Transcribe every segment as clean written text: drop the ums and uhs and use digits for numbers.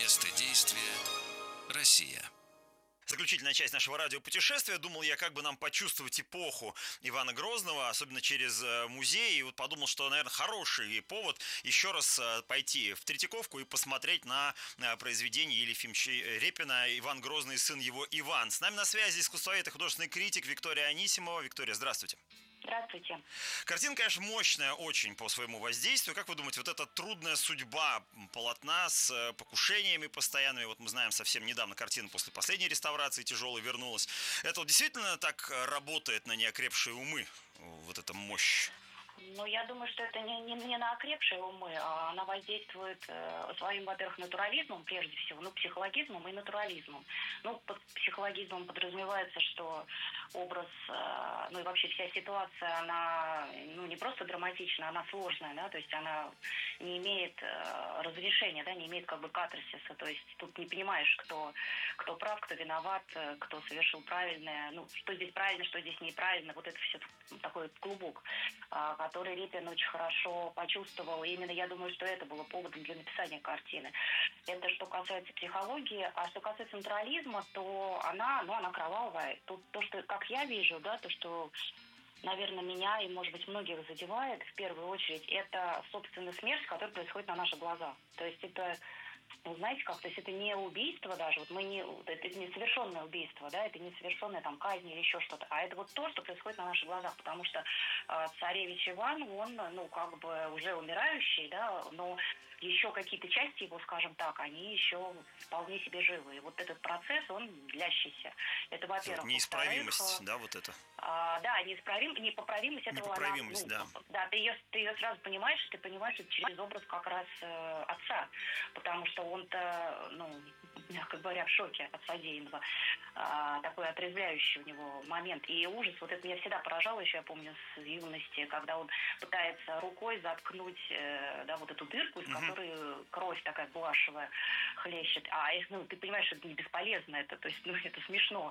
Место действия – Россия. Заключительная часть нашего радиопутешествия. Думал я, как бы нам почувствовать эпоху Ивана Грозного, особенно через музей. И вот подумал, что, наверное, хороший повод еще раз пойти в Третьяковку и посмотреть на произведение Ефимовича Репина «Иван Грозный, сын его Иван». С нами на связи искусствовед и художественный критик Виктория Анисимова. Виктория, здравствуйте. Здравствуйте. Картина, конечно, мощная очень по своему воздействию. Как вы думаете, вот эта трудная судьба полотна с покушениями постоянными, вот мы знаем, совсем недавно картина после последней реставрации тяжелой вернулась, это вот действительно так работает на неокрепшие умы, вот эта мощь? Ну, я думаю, что это не на окрепшие умы, а она воздействует своим, во-первых, натурализмом, прежде всего, психологизмом и натурализмом. Под психологизмом подразумевается, что образ, и вообще вся ситуация, она, не просто драматична, она сложная, да, то есть она не имеет разрешения, да, не имеет как бы катарсиса, то есть тут не понимаешь, кто прав, кто виноват, кто совершил правильное, что здесь правильно, что здесь неправильно, вот это все такой клубок, который Репин очень хорошо почувствовал. И именно я думаю, что это было поводом для написания картины. Это что касается психологии. А что касается натурализма, то она кровавая. Тут то, что, как я вижу, да, то, что, наверное, меня и, может быть, многих задевает в первую очередь, это, собственно, смерть, которая происходит на наших глазах. То есть это... знаете как, то есть это не убийство даже, это не совершенное убийство, да, это не совершенная там казнь или еще что-то, а это вот то, что происходит на наших глазах, потому что царевич Иван, он, уже умирающий, да, но еще какие-то части его, скажем так, они еще вполне себе живы. И вот этот процесс, он длящийся. Это, во-первых. Неисправимость, да, вот это? Да, непоправимость этого. Непоправимость, да. Да, ты ее сразу понимаешь, и ты понимаешь это через образ как раз отца, потому что он-то, мягко говоря, в шоке от содеянного. Такой отрезвляющий у него момент. И ужас, вот это меня всегда поражало, еще я помню с юности, когда он пытается рукой заткнуть, вот эту дырку, из которой кровь такая гуашевая хлещет. Ты понимаешь, что это не бесполезно, то есть, это смешно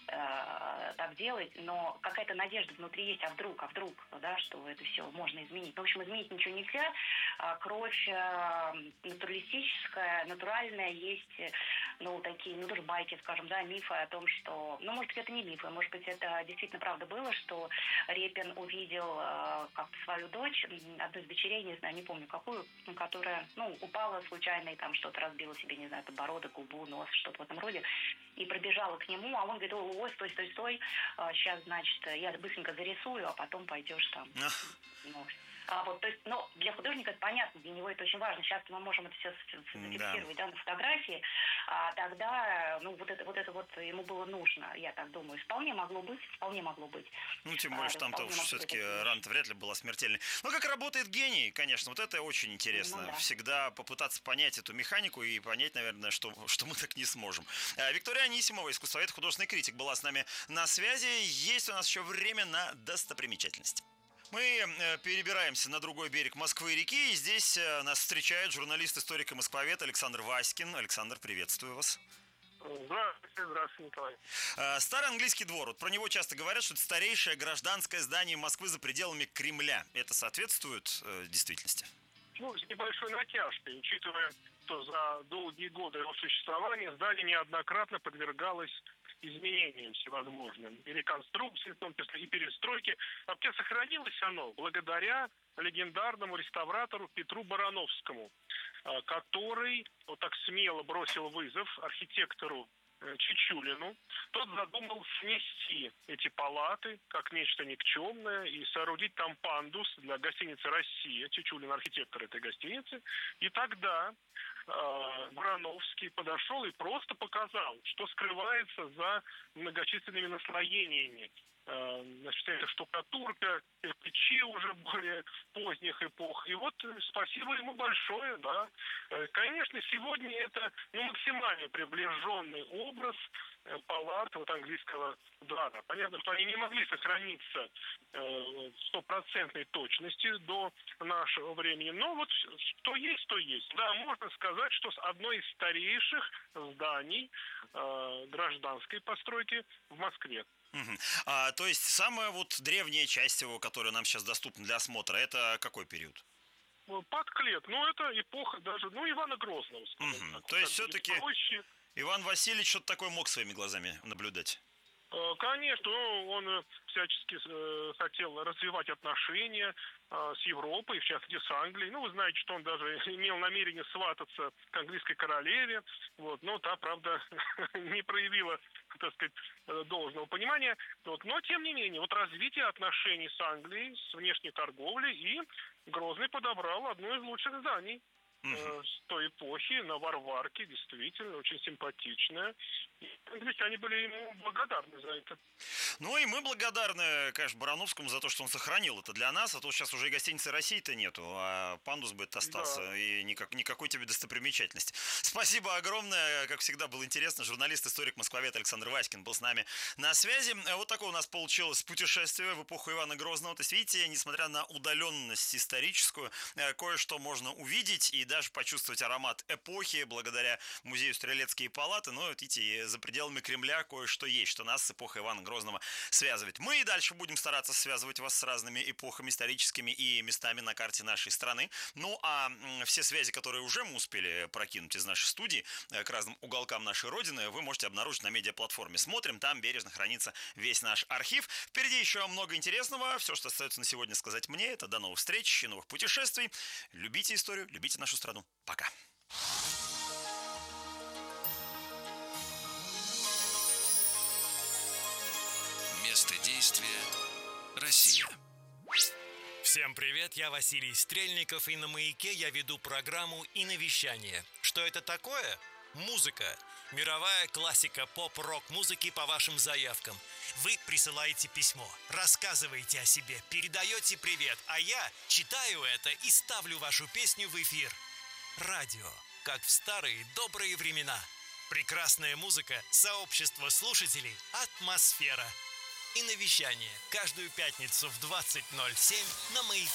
так делать, но какая-то надежда внутри есть, а вдруг, да, что это все можно изменить. В общем, изменить ничего нельзя. Кровь натуралистическая, натуральная, есть, такие, тоже байки, скажем, да, мифы о том, что, может быть, это не мифы, может быть, это действительно правда было, что Репин увидел как-то свою дочь, одну из дочерей, не знаю, не помню какую, которая, упала случайно и там что-то разбила себе, не знаю, подбородок, губу, нос, что-то в этом роде, и пробежала к нему, а он говорит: ой, стой, сейчас, значит, я быстренько зарисую, а потом пойдешь там. То есть, для художника это понятно, для него это очень важно. Сейчас мы можем это все зафиксировать, да, на фотографии, а тогда, вот это ему было нужно, я так думаю. Вполне могло быть. Тем более, что там-то уж все-таки рана-то вряд ли была смертельной. Как работает гений, конечно, вот это очень интересно. Да. Всегда попытаться понять эту механику и понять, наверное, что мы так не сможем. Виктория Анисимова, искусствовед, художественный критик, была с нами на связи. Есть у нас еще время на достопримечательность. Мы перебираемся на другой берег Москвы-реки, и здесь нас встречает журналист-историк и москвовед Александр Васькин. Александр, приветствую вас. Здравствуйте, Николай. Старый английский двор. Вот про него часто говорят, что это старейшее гражданское здание Москвы за пределами Кремля. Это соответствует действительности? С небольшой натяжкой, учитывая, что за долгие годы его существования здание неоднократно подвергалось изменениям всевозможным, и реконструкции, в том числе и перестройки. Вообще сохранилось оно благодаря легендарному реставратору Петру Барановскому, который вот так смело бросил вызов архитектору Чичулину. Тот задумал снести эти палаты как нечто никчемное и соорудить там пандус для гостиницы «Россия». Чичулин — архитектор этой гостиницы. И тогда Барановский подошел и просто показал, что скрывается за многочисленными наслоениями. Это штукатурка, кирпичи уже более поздних эпох. И вот спасибо ему большое, да. Конечно, сегодня это максимально приближенный образ палат английского двора. Понятно, что они не могли сохраниться стопроцентной точности до нашего времени. Но вот что есть, то есть. Да, можно сказать, что одно из старейших зданий гражданской постройки в Москве. То есть самая древняя часть его, которая нам сейчас доступна для осмотра, это какой период? подклет. Ну, это эпоха даже, Ивана Грозного, скажем так. То есть все-таки проще. Иван Васильевич что-то такое мог своими глазами наблюдать? Конечно, он всячески хотел развивать отношения с Европой, в частности с Англией. Вы знаете, что он даже имел намерение свататься к английской королеве, но та, правда, не проявила, так сказать, должного понимания. Но, тем не менее, развитие отношений с Англией, с внешней торговлей, и Грозный подобрал одно из лучших зданий с той эпохи на Варварке, действительно, очень симпатичная. И англичане были ему благодарны за это. И мы благодарны, конечно, Барановскому за то, что он сохранил это для нас, а то сейчас уже и гостиницы России-то нету, а пандус бы остался, да. И никакой тебе достопримечательности. Спасибо огромное, как всегда, было интересно. Журналист, историк, москвовед Александр Васькин был с нами на связи. Вот такое у нас получилось путешествие в эпоху Ивана Грозного. То есть, видите, несмотря на удаленность историческую, кое-что можно увидеть и даже почувствовать аромат эпохи благодаря музею Стрелецкие палаты. Видите, за пределами Кремля кое-что есть, что нас с эпохой Ивана Грозного связывает. Мы и дальше будем стараться связывать вас с разными эпохами историческими и местами на карте нашей страны. А все связи, которые уже мы успели прокинуть из нашей студии к разным уголкам нашей Родины, вы можете обнаружить на медиаплатформе. Смотрим, там бережно хранится весь наш архив. Впереди еще много интересного. Все, что остается на сегодня сказать мне, это до новых встреч и новых путешествий. Любите историю, любите нашу страну. Пока. Место действия – Россия. Всем привет, я Василий Стрельников, и на «Маяке» я веду программу «Иновещание». Что это такое? Музыка. Мировая классика поп-рок-музыки по вашим заявкам. Вы присылаете письмо, рассказываете о себе, передаете привет, а я читаю это и ставлю вашу песню в эфир. Радио, как в старые добрые времена. Прекрасная музыка, сообщество слушателей, атмосфера. Иновещание. Каждую пятницу в 20:07 на «Маяке».